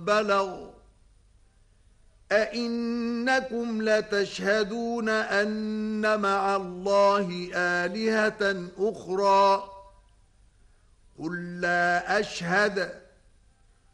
بلغ أئنكم لتشهدون أن مع الله آلهة أخرى قل لا أشهد